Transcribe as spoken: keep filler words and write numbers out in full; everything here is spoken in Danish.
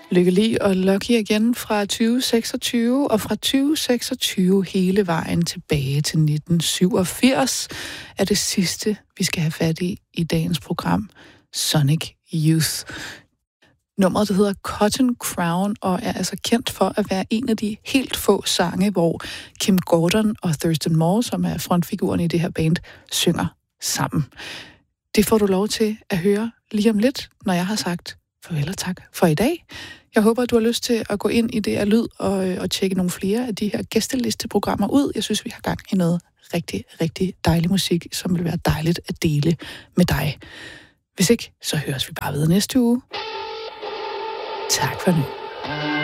Lykkelig og Lucky igen fra tyve seksogtyve, og fra tyve seksogtyve hele vejen tilbage til nitten syvogfirs er det sidste, vi skal have fat i i dagens program, Sonic Youth. Nummeret det hedder Cotton Crown og er altså kendt for at være en af de helt få sange, hvor Kim Gordon og Thurston Moore, som er frontfiguren i det her band, synger sammen. Det får du lov til at høre lige om lidt, når jeg har sagt farvel og tak for i dag. Jeg håber, at du har lyst til at gå ind i det her lyd og, og tjekke nogle flere af de her gæstelisteprogrammer ud. Jeg synes, vi har gang i noget rigtig, rigtig dejlig musik, som vil være dejligt at dele med dig. Hvis ikke, så høres vi bare ved næste uge. Tak for nu.